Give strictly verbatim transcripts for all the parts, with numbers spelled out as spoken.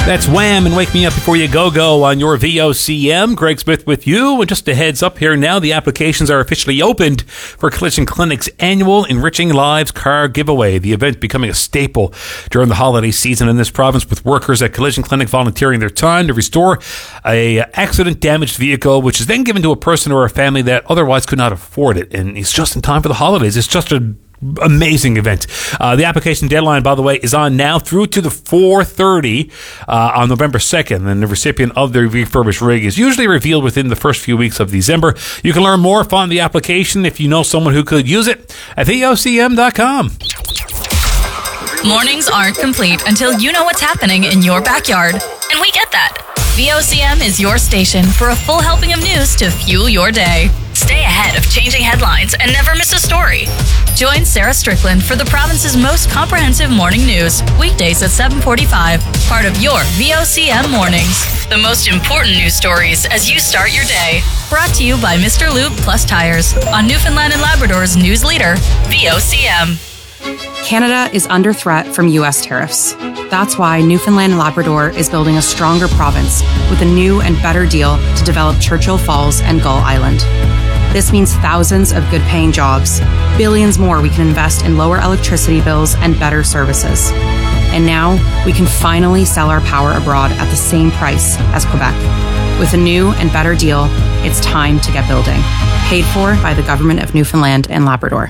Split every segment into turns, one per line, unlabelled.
That's Wham! And Wake Me Up Before You Go Go on your V O C M. Greg Smith with you. And just a heads up here now, the applications are officially opened for Collision Clinic's annual Enriching Lives car giveaway. The event becoming a staple during the holiday season in this province, with workers at Collision Clinic volunteering their time to restore a accident-damaged vehicle, which is then given to a person or a family that otherwise could not afford it. And it's just in time for the holidays. It's just a amazing event. Uh, the application deadline, by the way, is on now through to the four thirty uh, on November second, and the recipient of the refurbished rig is usually revealed within the first few weeks of December. You can learn more on the application if you know someone who could use it at V O C M dot com.
Mornings aren't complete until you know what's happening in your backyard, and we get that. V O C M is your station for a full helping of news to fuel your day. Stay ahead of changing headlines and never miss a story. Join Sarah Strickland for the province's most comprehensive morning news, weekdays at seven forty-five, part of your V O C M mornings. The most important news stories as you start your day. Brought to you by Mister Lube Plus Tires on Newfoundland and Labrador's news leader, V O C M.
Canada is under threat from U S tariffs. That's why Newfoundland and Labrador is building a stronger province with a new and better deal to develop Churchill Falls and Gull Island. This means thousands of good-paying jobs, billions more we can invest in lower electricity bills and better services. And now we can finally sell our power abroad at the same price as Quebec. With a new and better deal, it's time to get building. Paid for by the Government of Newfoundland and Labrador.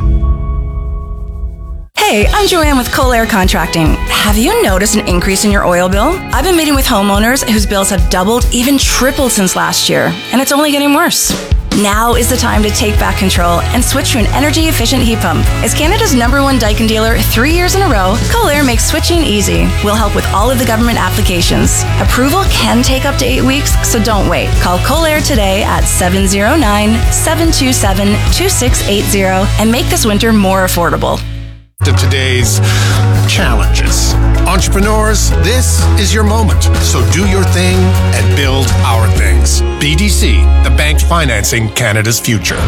Hey, I'm Joanne with Colair Contracting. Have you noticed an increase in your oil bill? I've been meeting with homeowners whose bills have doubled, even tripled since last year, and it's only getting worse. Now is the time to take back control and switch to an energy-efficient heat pump. As Canada's number one Daikin dealer three years in a row, Colair makes switching easy. We'll help with all of the government applications. Approval can take up to eight weeks, so don't wait. Call Colair today at seven oh nine, seven two seven, two six eight zero and make this winter more affordable.
To today's challenges. Entrepreneurs, this is your moment. So do your thing and build our things. B D C, the bank financing Canada's future.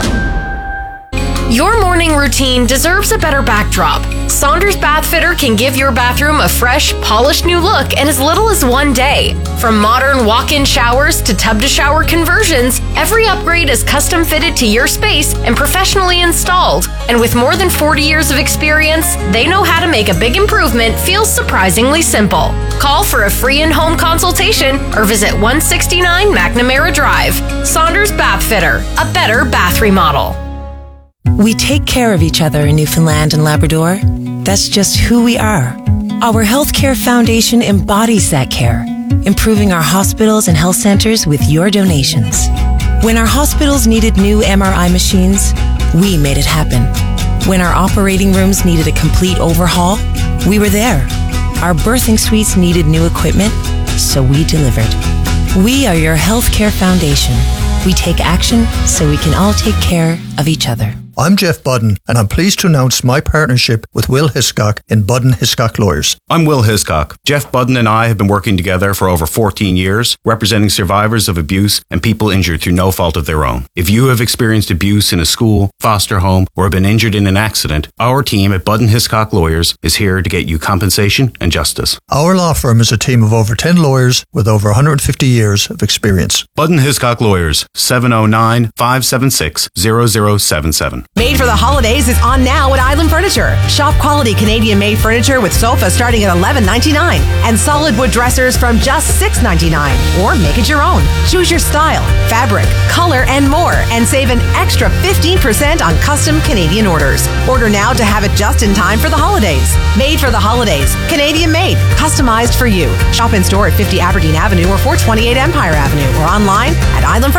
Your morning routine deserves a better backdrop. Saunders Bath Fitter can give your bathroom a fresh, polished new look in as little as one day. From modern walk-in showers to tub-to-shower conversions, every upgrade is custom fitted to your space and professionally installed. And with more than forty years of experience, they know how to make a big improvement feel surprisingly simple. Call for a free in-home consultation or visit one sixty-nine McNamara Drive. Saunders Bath Fitter, a better bath remodel.
We take care of each other in Newfoundland and Labrador. That's just who we are. Our Healthcare Foundation embodies that care, improving our hospitals and health centers with your donations. When our hospitals needed new M R I machines, we made it happen. When our operating rooms needed a complete overhaul, we were there. Our birthing suites needed new equipment, so we delivered. We are your Healthcare Foundation. We take action so we can all take care of each other.
I'm Jeff Budden, and I'm pleased to announce my partnership with Will Hiscock in Budden Hiscock Lawyers.
I'm Will Hiscock. Jeff Budden and I have been working together for over fourteen years, representing survivors of abuse and people injured through no fault of their own. If you have experienced abuse in a school, foster home, or have been injured in an accident, our team at Budden Hiscock Lawyers is here to get you compensation and justice.
Our law firm is a team of over ten lawyers with over one hundred fifty years of experience.
Budden Hiscock Lawyers, seven oh nine, five seven six, zero zero seven seven.
Made for the Holidays is on now at Island Furniture. Shop quality Canadian-made furniture with sofas starting at eleven ninety-nine and solid wood dressers from just six ninety-nine. Or make it your own. Choose your style, fabric, color, and more, and save an extra fifteen percent on custom Canadian orders. Order now to have it just in time for the holidays. Made for the holidays. Canadian-made. Customized for you. Shop in store at fifty Aberdeen Avenue or four twenty-eight Empire Avenue or online at Island